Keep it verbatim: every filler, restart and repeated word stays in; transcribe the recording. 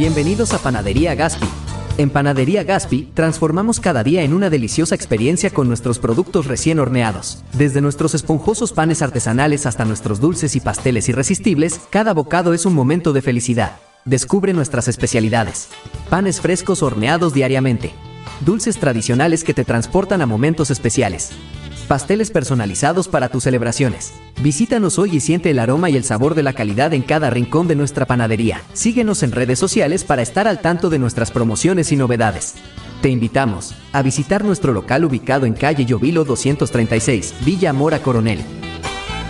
Bienvenidos a Panadería Gaspi. En Panadería Gaspi, transformamos cada día en una deliciosa experiencia con nuestros productos recién horneados. Desde nuestros esponjosos panes artesanales hasta nuestros dulces y pasteles irresistibles, cada bocado es un momento de felicidad. Descubre nuestras especialidades. Panes frescos horneados diariamente. Dulces tradicionales que te transportan a momentos especiales. Pasteles personalizados para tus celebraciones. Visítanos hoy y siente el aroma y el sabor de la calidad en cada rincón de nuestra panadería. Síguenos en redes sociales para estar al tanto de nuestras promociones y novedades. Te invitamos a visitar nuestro local ubicado en calle Llovilo doscientos treinta y seis, Villa Mora Coronel.